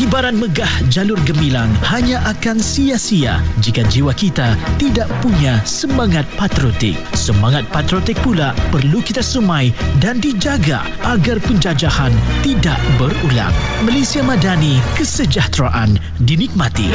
Ibarat megah jalur gemilang hanya akan sia-sia jika jiwa kita tidak punya semangat patriotik. Semangat patriotik pula perlu kita semai dan dijaga agar penjajahan tidak berulang. Malaysia Madani, kesejahteraan dinikmati.